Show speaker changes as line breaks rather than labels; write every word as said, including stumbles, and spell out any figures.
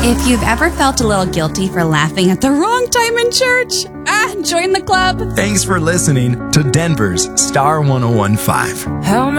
If you've ever felt a little guilty for laughing at the wrong time in church, ah, join the club.
Thanks for listening to Denver's Star one oh one point five.
How